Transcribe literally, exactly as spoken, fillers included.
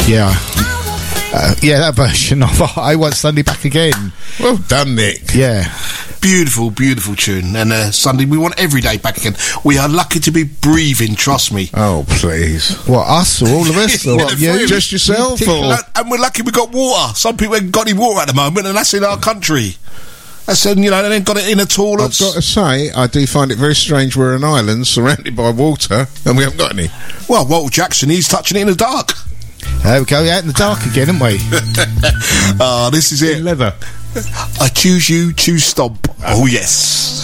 Yeah. Uh, yeah, that version of I Want Sunday Back Again. Well done, Nick. Yeah. Beautiful, beautiful tune. And uh, Sunday, we want every day back again. We are lucky to be breathing, trust me. Oh, please. What, us or all of us? Or Yeah, what, the you? three of Just yourself, or? And, and we're lucky we got water. Some people ain't got any water at the moment, and that's in our country. That's, uh, you know, they ain't got it in at all. I've got to say, I do find it very strange we're an island surrounded by water and we haven't got any. Well, Walter Jackson, he's touching it in the dark. There we go, out in the dark again, aren't we? Ah, this is it. Leather. I choose you, choose Stomp. Oh, yes.